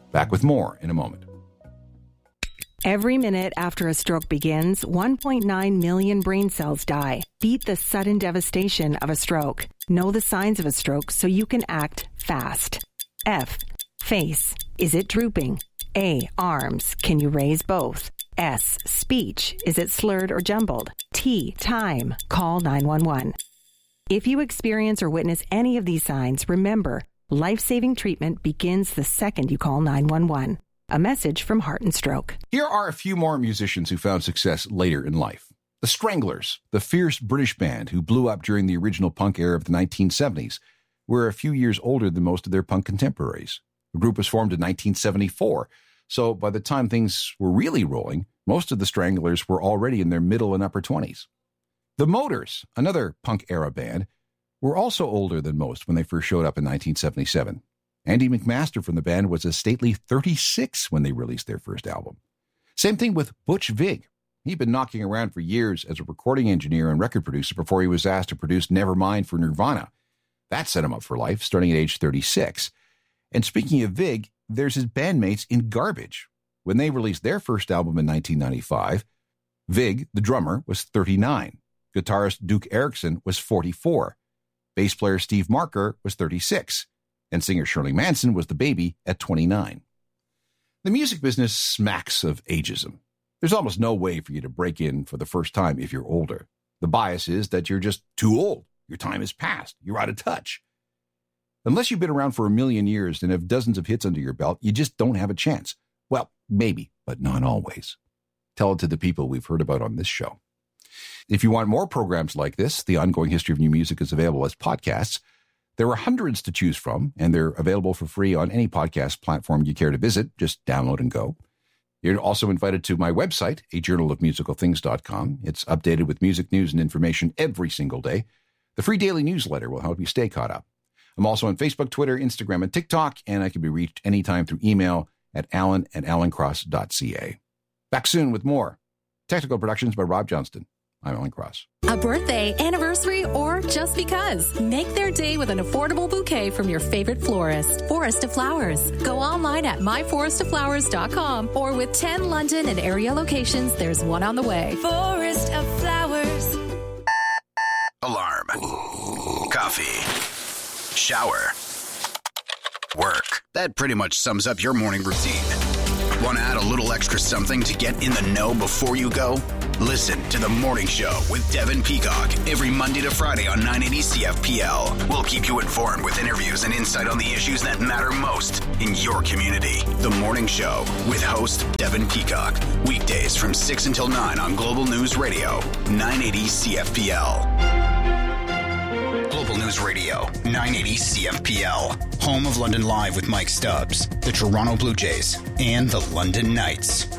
Back with more in a moment. Every minute after a stroke begins, 1.9 million brain cells die. Beat the sudden devastation of a stroke. Know the signs of a stroke so you can act fast. F. Face. Is it drooping? A. Arms. Can you raise both? S. Speech. Is it slurred or jumbled? T. Time. Call 911. If you experience or witness any of these signs, remember, life-saving treatment begins the second you call 911. A message from Heart and Stroke. Here are a few more musicians who found success later in life. The Stranglers, the fierce British band who blew up during the original punk era of the 1970s, were a few years older than most of their punk contemporaries. The group was formed in 1974, so by the time things were really rolling, most of the Stranglers were already in their middle and upper 20s. The Motors, another punk-era band, were also older than most when they first showed up in 1977. Andy McMaster from the band was a stately 36 when they released their first album. Same thing with Butch Vig. He'd been knocking around for years as a recording engineer and record producer before he was asked to produce Nevermind for Nirvana. That set him up for life, starting at age 36. And speaking of Vig, there's his bandmates in Garbage. When they released their first album in 1995, Vig, the drummer, was 39. Guitarist Duke Erickson was 44. Bass player Steve Marker was 36. And singer Shirley Manson was the baby at 29. The music business smacks of ageism. There's almost no way for you to break in for the first time if you're older. The bias is that you're just too old. Your time has passed. You're out of touch. Unless you've been around for a million years and have dozens of hits under your belt, you just don't have a chance. Well, maybe, but not always. Tell it to the people we've heard about on this show. If you want more programs like this, The Ongoing History of New Music is available as podcasts. There are hundreds to choose from, and they're available for free on any podcast platform you care to visit. Just download and go. You're also invited to my website, ajournalofmusicalthings.com. It's updated with music news and information every single day. The free daily newsletter will help you stay caught up. I'm also on Facebook, Twitter, Instagram, and TikTok, and I can be reached anytime through email at alan@alancross.ca. Back soon with more. Technical productions by Rob Johnston. I'm Alan Cross. A birthday, anniversary, or just because. Make their day with an affordable bouquet from your favorite florist. Forest of Flowers. Go online at myforestoflowers.com, or with 10 London and area locations, there's one on the way. Forest of Flowers. Alarm. Coffee. Shower. Work. That pretty much sums up your morning routine. Want to add a little extra something to get in the know before you go? Listen to The Morning Show with Devin Peacock every Monday to Friday on 980 CFPL. We'll keep you informed with interviews and insight on the issues that matter most in your community. The Morning Show with host Devin Peacock. Weekdays from 6 until 9 on Global News Radio, 980 CFPL. Global News Radio, 980 CFPL. Home of London Live with Mike Stubbs, the Toronto Blue Jays, and the London Knights.